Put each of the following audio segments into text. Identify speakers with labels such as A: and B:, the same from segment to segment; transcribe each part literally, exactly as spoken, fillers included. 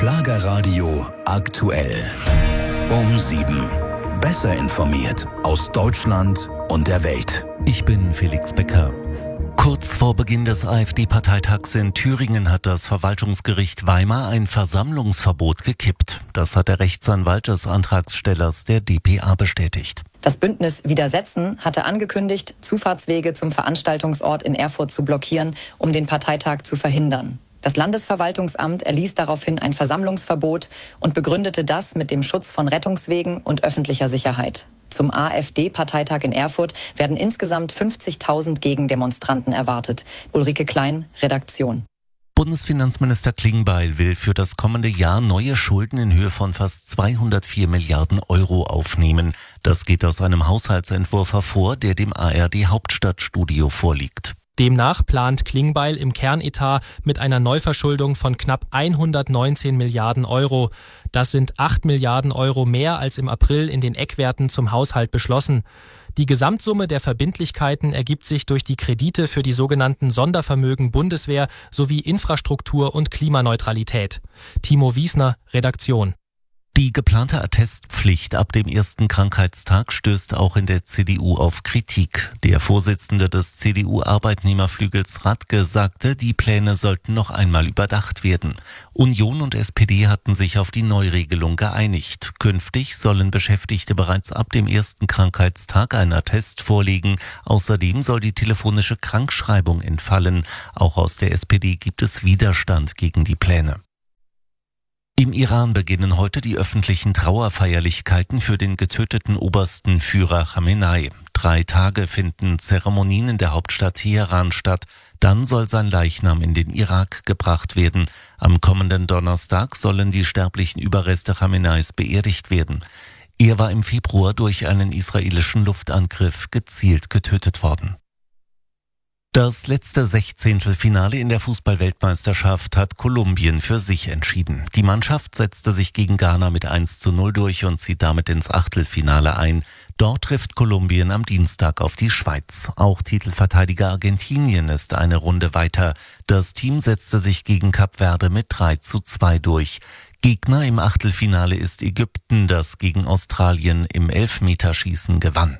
A: Schlagerradio aktuell. Um sieben. Besser informiert aus Deutschland und der Welt.
B: Ich bin Felix Becker. Kurz vor Beginn des AfD-Parteitags in Thüringen hat das Verwaltungsgericht Weimar ein Versammlungsverbot gekippt. Das hat der Rechtsanwalt des Antragstellers der D P A bestätigt.
C: Das Bündnis Widersetzen hatte angekündigt, Zufahrtswege zum Veranstaltungsort in Erfurt zu blockieren, um den Parteitag zu verhindern. Das Landesverwaltungsamt erließ daraufhin ein Versammlungsverbot und begründete das mit dem Schutz von Rettungswegen und öffentlicher Sicherheit. Zum AfD-Parteitag in Erfurt werden insgesamt fünfzigtausend Gegendemonstranten erwartet. Ulrike Klein, Redaktion.
B: Bundesfinanzminister Klingbeil will für das kommende Jahr neue Schulden in Höhe von fast zweihundertvier Milliarden Euro aufnehmen. Das geht aus einem Haushaltsentwurf hervor, der dem A R D Hauptstadtstudio vorliegt.
D: Demnach plant Klingbeil im Kernetat mit einer Neuverschuldung von knapp hundertneunzehn Milliarden Euro. Das sind acht Milliarden Euro mehr als im April in den Eckwerten zum Haushalt beschlossen. Die Gesamtsumme der Verbindlichkeiten ergibt sich durch die Kredite für die sogenannten Sondervermögen Bundeswehr sowie Infrastruktur und Klimaneutralität. Timo Wiesner, Redaktion.
B: Die geplante Attestpflicht ab dem ersten Krankheitstag stößt auch in der C D U auf Kritik. Der Vorsitzende des C D U-Arbeitnehmerflügels Radke sagte, die Pläne sollten noch einmal überdacht werden. Union und S P D hatten sich auf die Neuregelung geeinigt. Künftig sollen Beschäftigte bereits ab dem ersten Krankheitstag einen Attest vorlegen. Außerdem soll die telefonische Krankschreibung entfallen. Auch aus der S P D gibt es Widerstand gegen die Pläne. Im Iran beginnen heute die öffentlichen Trauerfeierlichkeiten für den getöteten obersten Führer Khamenei. Drei Tage finden Zeremonien in der Hauptstadt Teheran statt. Dann soll sein Leichnam in den Irak gebracht werden. Am kommenden Donnerstag sollen die sterblichen Überreste Khameneis beerdigt werden. Er war im Februar durch einen israelischen Luftangriff gezielt getötet worden. Das letzte Sechzehntelfinale in der Fußball-Weltmeisterschaft hat Kolumbien für sich entschieden. Die Mannschaft setzte sich gegen Ghana mit eins zu null durch und zieht damit ins Achtelfinale ein. Dort trifft Kolumbien am Dienstag auf die Schweiz. Auch Titelverteidiger Argentinien ist eine Runde weiter. Das Team setzte sich gegen Kap Verde mit drei zu zwei durch. Gegner im Achtelfinale ist Ägypten, das gegen Australien im Elfmeterschießen gewann.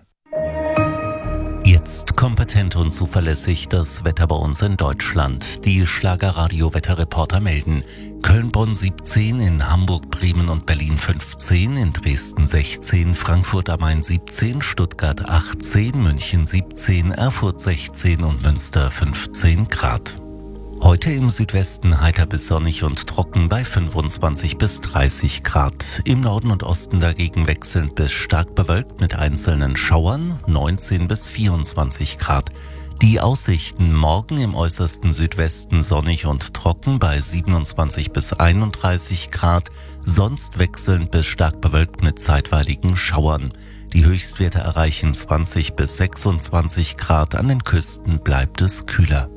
B: Jetzt kompetent und zuverlässig das Wetter bei uns in Deutschland. Die Schlagerradio-Wetterreporter melden: Köln, Bonn siebzehn, in Hamburg, Bremen und Berlin fünfzehn, in Dresden sechzehn, Frankfurt am Main siebzehn, Stuttgart achtzehn, München siebzehn, Erfurt sechzehn und Münster fünfzehn Grad. Heute im Südwesten heiter bis sonnig und trocken bei fünfundzwanzig bis dreißig Grad. Im Norden und Osten dagegen wechselnd bis stark bewölkt mit einzelnen Schauern, neunzehn bis vierundzwanzig Grad. Die Aussichten: morgen im äußersten Südwesten sonnig und trocken bei siebenundzwanzig bis einunddreißig Grad, sonst wechselnd bis stark bewölkt mit zeitweiligen Schauern. Die Höchstwerte erreichen zwanzig bis sechsundzwanzig Grad, an den Küsten bleibt es kühler.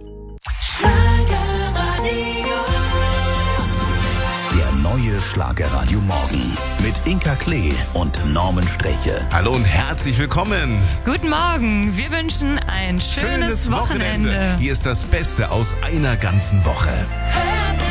A: Der neue Schlagerradio Morgen mit Inka Klee und Norman Streche.
E: Hallo und herzlich willkommen.
F: Guten Morgen, wir wünschen ein schönes, schönes Wochenende.
E: Wochenende. Hier ist das Beste aus einer ganzen Woche.
F: Hey.